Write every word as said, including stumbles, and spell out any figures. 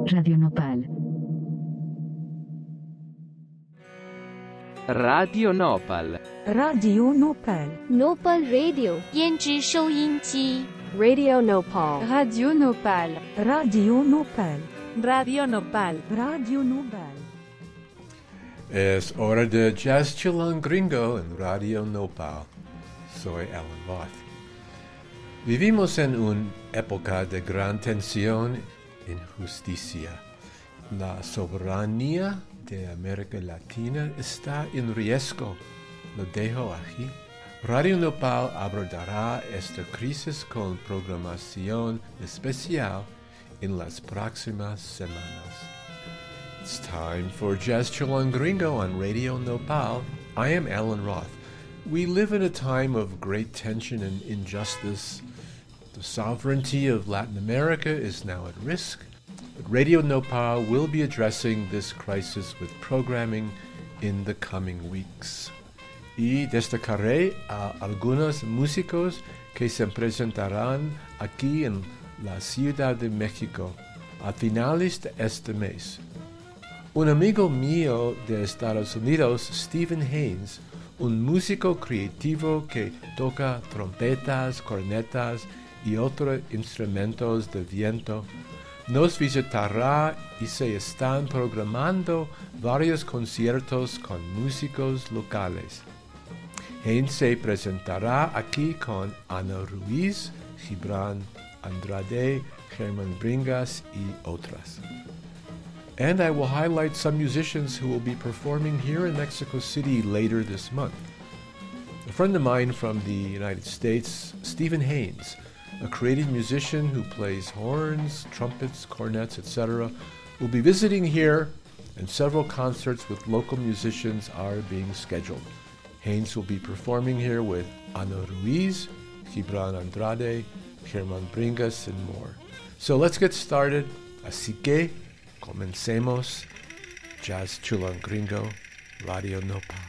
Radio Nopal. Radio Nopal. Radio Nopal. Nopal Radio 编织收音机 Radio Nopal. Radio Nopal. Radio Nopal. Radio Nopal. Radio Nopal. Es hora de Jazz Chillón Gringo en Radio Nopal. Soy Alan Roth. Vivimos en una época de gran tensión e injusticia. La soberanía de América Latina está en riesgo. Lo dejo aquí. Radio Nopal abordará esta crisis con programación especial en las próximas semanas. It's time for Jazz Chillón Gringo on Radio Nopal. I am Alan Roth. We live in a time of great tension and injustice. The sovereignty of Latin America is now at risk. But Radio Nopal will be addressing this crisis with programming in the coming weeks. Y destacaré a algunos músicos que se presentarán aquí en la Ciudad de México a finales de este mes. Un amigo mío de Estados Unidos, Stephen Haynes, un músico creativo que toca trompetas, cornetas y otros instrumentos de viento, nos visitará y se están programando varios conciertos con músicos locales. Haynes se presentará aquí con Ana Ruiz, Gibran Andrade, Germán Bringas y otras. And I will highlight some musicians who will be performing here in Mexico City later this month. A friend of mine from the United States, Stephen Haynes, a creative musician who plays horns, trumpets, cornets, et cetera, will be visiting here, and several concerts with local musicians are being scheduled. Haynes will be performing here with Ana Ruiz, Gibran Andrade, Germán Bringas, and more. So let's get started. Así que comencemos. Jazz Chillón Gringo, Radio Nopal.